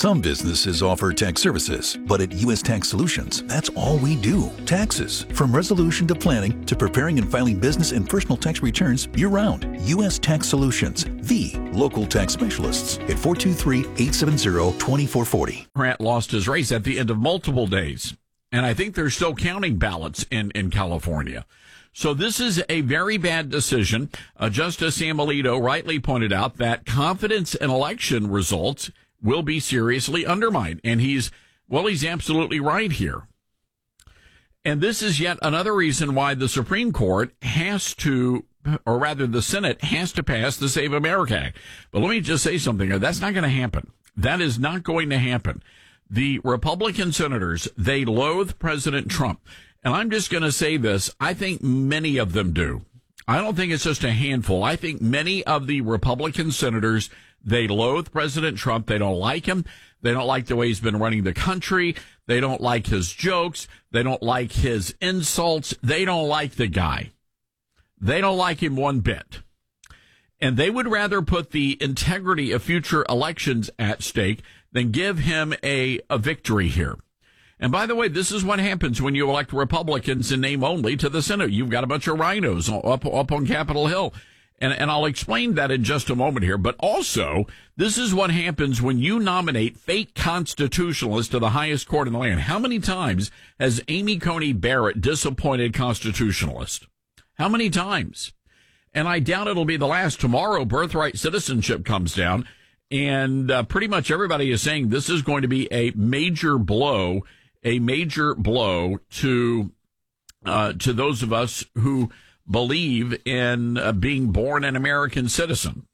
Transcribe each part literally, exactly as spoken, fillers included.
Some businesses offer tax services, but at U S Tax Solutions, that's all we do. Taxes. From resolution to planning to preparing and filing business and personal tax returns year-round. U S Tax Solutions, the local tax specialists at four two three, eight seven zero, two four four zero. Grant lost his race at the end of multiple days, and I think they're still counting ballots in, in California. So this is a very bad decision. Uh, Justice Sam Alito rightly pointed out that confidence in election results will be seriously undermined. And he's, well, he's absolutely right here. And this is yet another reason why the Supreme Court has to, or rather the Senate has to pass the Save America Act. But let me just say something. That's not going to happen. That is not going to happen. The Republican senators, they loathe President Trump. And I'm just going to say this. I think many of them do. I don't think it's just a handful. I think many of the Republican senators, they loathe President Trump. They don't like him. They don't like the way he's been running the country. They don't like his jokes. They don't like his insults. They don't like the guy. They don't like him one bit. And they would rather put the integrity of future elections at stake than give him a, a victory here. And by the way, this is what happens when you elect Republicans in name only to the Senate. You've got a bunch of rhinos up, up on Capitol Hill. And, and I'll explain that in just a moment here. But also, this is what happens when you nominate fake constitutionalists to the highest court in the land. How many times has Amy Coney Barrett disappointed constitutionalists? How many times? And I doubt it'll be the last. Tomorrow, birthright citizenship comes down. And uh, pretty much everybody is saying this is going to be a major blow, a major blow to uh, to those of us who believe in uh, being born an American citizen.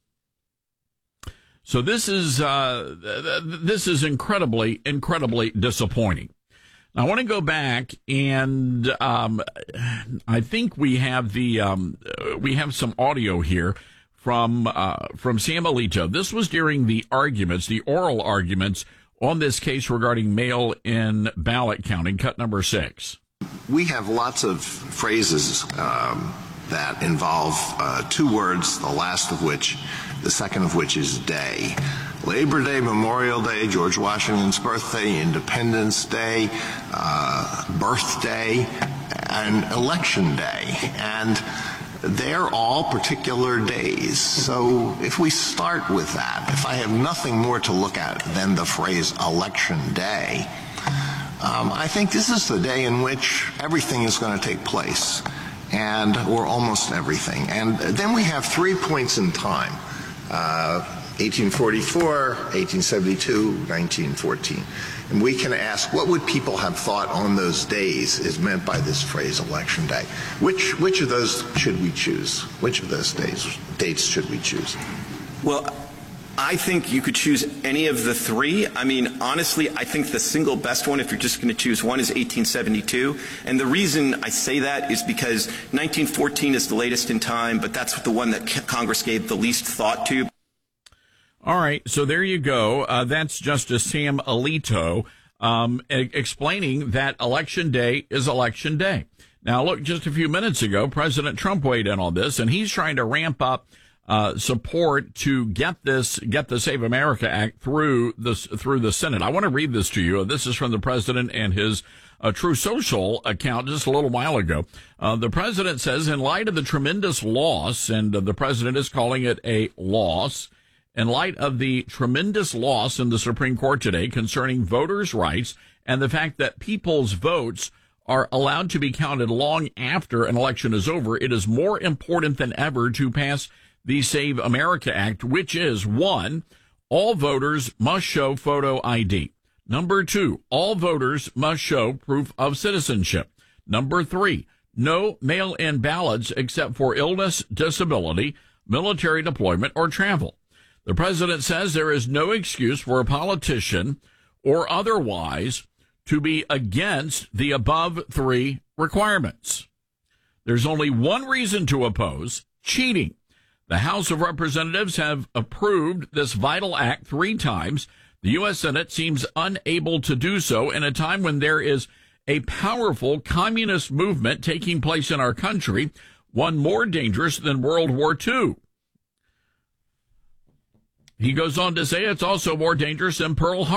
So this is uh, this is incredibly, incredibly disappointing. Now, I want to go back, and um, I think we have the um, we have some audio here from uh, from Sam Alito. This was during the arguments, the oral arguments on this case regarding mail-in ballot counting, cut number six. We have lots of phrases um, that involve uh, two words, the last of which, the second of which is day. Labor Day, Memorial Day, George Washington's birthday, Independence Day, uh, birthday, and Election Day. And they're all particular days. So if we start with that, if I have nothing more to look at than the phrase Election Day, um, I think this is the day in which everything is going to take place, and or almost everything. And then we have three points in time, uh, eighteen forty-four, eighteen seventy-two, nineteen fourteen. And we can ask, what would people have thought on those days is meant by this phrase Election Day? Which which of those should we choose? Which of those days dates should we choose? Well, I think you could choose any of the three. I mean, honestly, I think the single best one, if you're just going to choose one, is eighteen seventy-two. And the reason I say that is because nineteen fourteen is the latest in time, but that's the one that Congress gave the least thought to. All right, so there you go. Uh, that's Justice Sam Alito um, e- explaining that Election Day is Election Day. Now, look, just a few minutes ago, President Trump weighed in on this, and he's trying to ramp up uh, support to get this, get the Save America Act through the through the Senate. I want to read this to you. This is from the president and his uh, True Social account just a little while ago. Uh, the president says, in light of the tremendous loss, and uh, the president is calling it a loss, in light of the tremendous loss in the Supreme Court today concerning voters' rights and the fact that people's votes are allowed to be counted long after an election is over, it is more important than ever to pass the Save America Act, which is, one, all voters must show photo I D. Number two, all voters must show proof of citizenship. Number three, no mail-in ballots except for illness, disability, military deployment, or travel. The president says there is no excuse for a politician or otherwise to be against the above three requirements. There's only one reason to oppose: cheating. The House of Representatives have approved this vital act three times. The U S Senate seems unable to do so in a time when there is a powerful communist movement taking place in our country, one more dangerous than World War Two. He goes on to say it's also more dangerous than Pearl Harbor.